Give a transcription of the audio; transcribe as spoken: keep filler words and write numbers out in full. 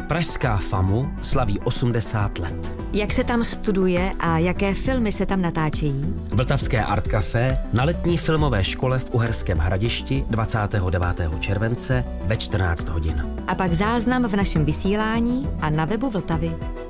Pražská FAMU slaví osmdesát let. Jak se tam studuje a jaké filmy se tam natáčejí? Vltavské Art Café na letní filmové škole v Uherském Hradišti dvacátého devátého července ve čtrnáct hodin. A pak záznam v našem vysílání a na webu Vltavy.